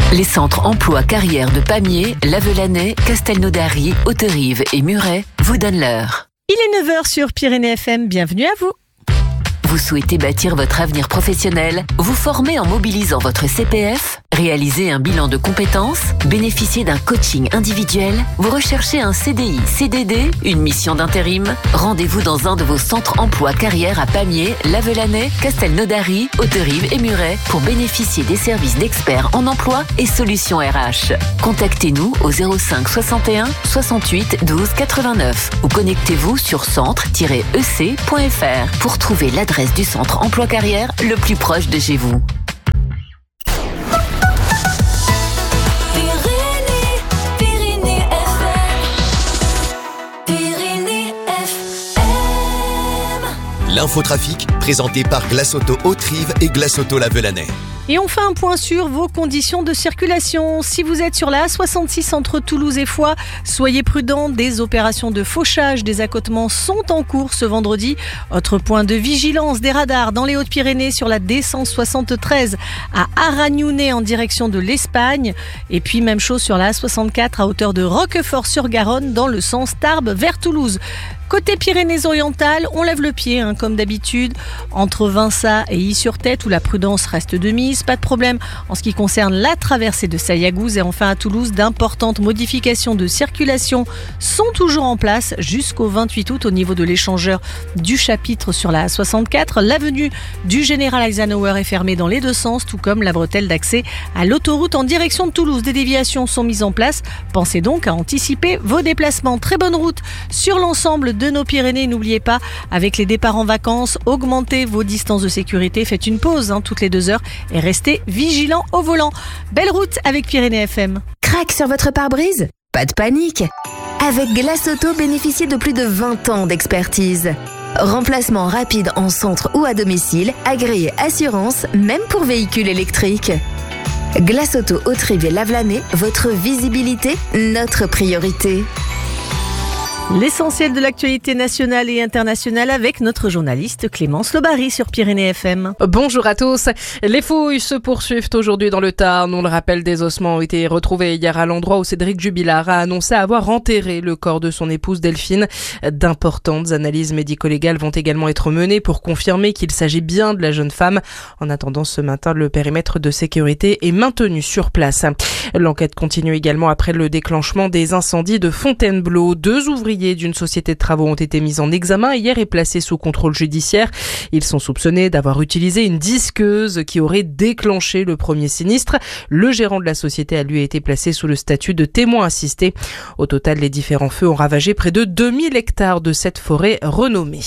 Les centres emploi carrière de Pamiers, Lavelanet, Castelnaudary, Hauterive et Muret vous donnent l'heure. Il est 9h sur Pyrénées FM, bienvenue à vous. Vous souhaitez bâtir votre avenir professionnel, vous former en mobilisant votre CPF, réaliser un bilan de compétences, bénéficier d'un coaching individuel, vous recherchez un CDI, CDD, une mission d'intérim. Rendez-vous dans un de vos centres emploi carrière à Pamiers, Lavelanet, Castelnaudary, Hauterive et Muret pour bénéficier des services d'experts en emploi et solutions RH. Contactez-nous au 05 61 68 12 89 ou connectez-vous sur centre-ec.fr pour trouver l'adresse du centre emploi carrière le plus proche de chez vous. L'infotrafic, présenté par Glace Auto Hauterive et Glace Auto Lavelanet. Et on fait un point sur vos conditions de circulation. Si vous êtes sur la A66 entre Toulouse et Foix, soyez prudents. Des opérations de fauchage des accotements sont en cours ce vendredi. Autre point de vigilance, des radars dans les Hautes-Pyrénées sur la D173 à Aragnounet en direction de l'Espagne. Et puis même chose sur la A64 à hauteur de Roquefort-sur-Garonne dans le sens Tarbes vers Toulouse. Côté Pyrénées-Orientales, on lève le pied, comme d'habitude, entre Vinça et Is-sur-Tête où la prudence reste de mise. Pas de problème en ce qui concerne la traversée de Sayagouz. Et enfin à Toulouse, d'importantes modifications de circulation sont toujours en place jusqu'au 28 août au niveau de l'échangeur du chapitre sur la A64. L'avenue du Général Eisenhower est fermée dans les deux sens, tout comme la bretelle d'accès à l'autoroute en direction de Toulouse. Des déviations sont mises en place. Pensez donc à anticiper vos déplacements. Très bonne route sur l'ensemble de nos Pyrénées. N'oubliez pas, avec les départs en vacances, augmentez vos distances de sécurité. Faites une pause toutes les 2 heures et restez vigilants au volant. Belle route avec Pyrénées FM. Crac sur votre pare-brise ? Pas de panique. Avec Glace Auto, bénéficiez de plus de 20 ans d'expertise. Remplacement rapide en centre ou à domicile, agréé assurance, même pour véhicules électriques. Glace Auto Hauterive et Lavelanet, votre visibilité, notre priorité. L'essentiel de l'actualité nationale et internationale avec notre journaliste Clémence Lobary sur Pyrénées FM. Bonjour à tous. Les fouilles se poursuivent aujourd'hui dans le Tarn. On le rappelle, des ossements ont été retrouvés hier à l'endroit où Cédric Jubilard a annoncé avoir enterré le corps de son épouse Delphine. D'importantes analyses médico-légales vont également être menées pour confirmer qu'il s'agit bien de la jeune femme. En attendant ce matin, le périmètre de sécurité est maintenu sur place. L'enquête continue également après le déclenchement des incendies de Fontainebleau. 2 ouvriers d'une société de travaux ont été mis en examen hier et placés sous contrôle judiciaire. Ils sont soupçonnés d'avoir utilisé une disqueuse qui aurait déclenché le premier sinistre. Le gérant de la société a lui été placé sous le statut de témoin assisté. Au total, les différents feux ont ravagé près de 2000 hectares de cette forêt renommée.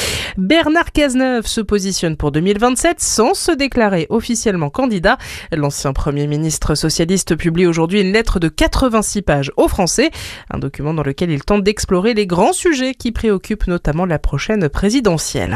Bernard Cazeneuve se positionne pour 2027 sans se déclarer officiellement candidat. L'ancien Premier ministre socialiste publie aujourd'hui une lettre de 86 pages aux Français, un document dans lequel il tente d'explorer les grands sujets qui préoccupent notamment la prochaine présidentielle.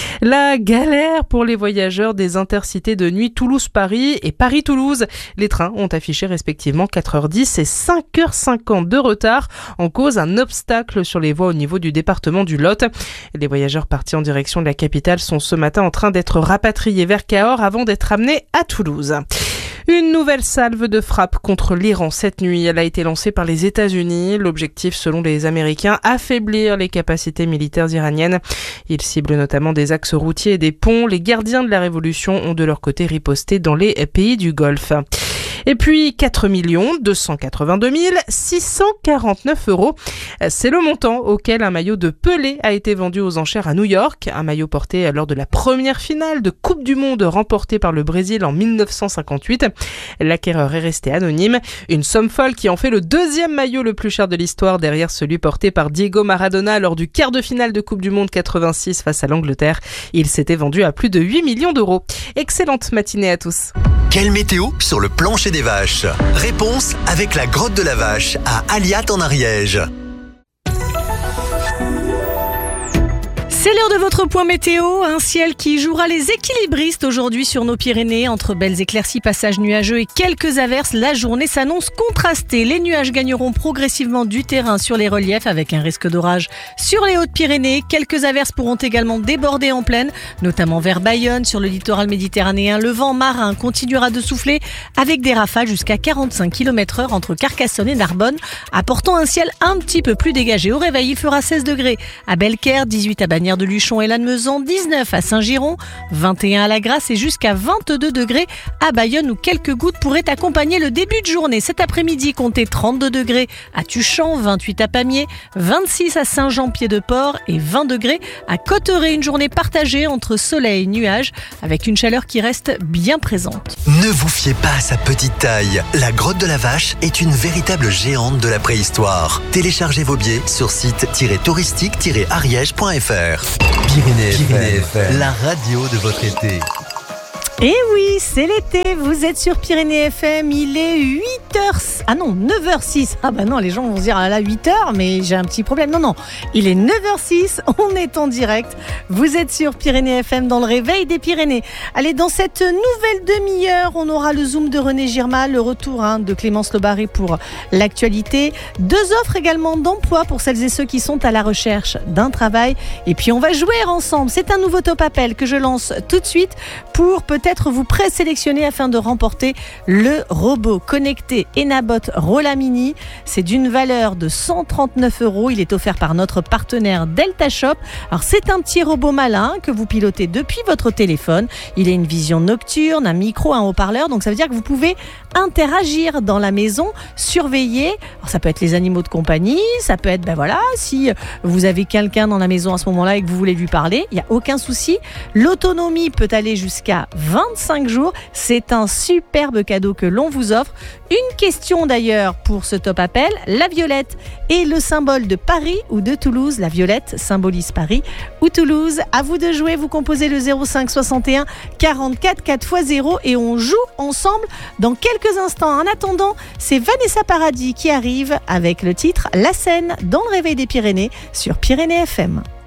La galère pour les voyageurs des intercités de nuit Toulouse-Paris et Paris-Toulouse. Les trains ont affiché respectivement 4h10 et 5h50 de retard. En cause, un obstacle sur les voies au niveau du département du Lot. Les voyageurs partis en direction de la capitale sont ce matin en train d'être rapatriés vers Cahors avant d'être amenés à Toulouse. Une nouvelle salve de frappe contre l'Iran cette nuit. Elle a été lancée par les États-Unis. L'objectif, selon les Américains, affaiblir les capacités militaires iraniennes. Ils ciblent notamment des axes routiers et des ponts. Les gardiens de la révolution ont de leur côté riposté dans les pays du Golfe. Et puis 4 282 649 €. C'est le montant auquel un maillot de Pelé a été vendu aux enchères à New York. Un maillot porté lors de la première finale de Coupe du Monde remportée par le Brésil en 1958. L'acquéreur est resté anonyme. Une somme folle qui en fait le 2e maillot le plus cher de l'histoire derrière celui porté par Diego Maradona lors du quart de finale de Coupe du Monde 86 face à l'Angleterre. Il s'était vendu à plus de 8 millions d'euros. Excellente matinée à tous. Quelle météo sur le plancher des vaches? Réponse avec la grotte de la vache à Aliat en Ariège. C'est l'heure de votre point météo, un ciel qui jouera les équilibristes aujourd'hui sur nos Pyrénées. Entre belles éclaircies, passages nuageux et quelques averses, la journée s'annonce contrastée. Les nuages gagneront progressivement du terrain sur les reliefs avec un risque d'orage sur les Hautes-Pyrénées. Quelques averses pourront également déborder en plaine, notamment vers Bayonne, sur le littoral méditerranéen. Le vent marin continuera de souffler avec des rafales jusqu'à 45 km/h entre Carcassonne et Narbonne, apportant un ciel un petit peu plus dégagé. Au réveil, il fera 16 degrés à Belcaire, 18 à Bagnères de Luchon et Lannemezan, 19 à Saint-Giron, 21 à La Grasse et jusqu'à 22 degrés à Bayonne où quelques gouttes pourraient accompagner le début de journée. Cet après-midi, comptez 32 degrés à Tuchan, 28 à Pamiers, 26 à Saint-Jean-Pied-de-Port et 20 degrés à Cotteret. Une journée partagée entre soleil et nuages avec une chaleur qui reste bien présente. Ne vous fiez pas à sa petite taille. La grotte de la Vache est une véritable géante de la préhistoire. Téléchargez vos billets sur site-touristique-ariège.fr. Pyrénées FM, la radio de votre été. Et oui, c'est l'été, vous êtes sur Pyrénées FM, il est 8h... Ah non, 9h06. Ah bah non, les gens vont se dire, ah là, 8h, mais j'ai un petit problème. Non, il est 9h06, on est en direct. Vous êtes sur Pyrénées FM dans le réveil des Pyrénées. Allez, dans cette nouvelle demi-heure, on aura le Zoom de René Girma, le retour de Clémence Lobaré pour l'actualité. 2 offres également d'emploi pour celles et ceux qui sont à la recherche d'un travail. Et puis on va jouer ensemble. C'est un nouveau top appel que je lance tout de suite pour peut-être vous présélectionner afin de remporter le robot connecté Enabot Rolla Mini. C'est d'une valeur de 139 €. Il est offert par notre partenaire Delta Shop. Alors c'est un petit robot malin que vous pilotez depuis votre téléphone. Il a une vision nocturne, un micro, un haut-parleur. Donc ça veut dire que vous pouvez interagir dans la maison, surveiller. Alors ça peut être les animaux de compagnie, ça peut être si vous avez quelqu'un dans la maison à ce moment-là et que vous voulez lui parler, il n'y a aucun souci. L'autonomie peut aller jusqu'à 25 jours. C'est un superbe cadeau que l'on vous offre. Une question d'ailleurs pour ce top appel. La violette est le symbole de Paris ou de Toulouse? La violette symbolise Paris ou Toulouse. À vous de jouer. Vous composez le 05 61 44 4x0 et on joue ensemble dans quelques instants. En attendant, c'est Vanessa Paradis qui arrive avec le titre La Seine dans le réveil des Pyrénées sur Pyrénées FM.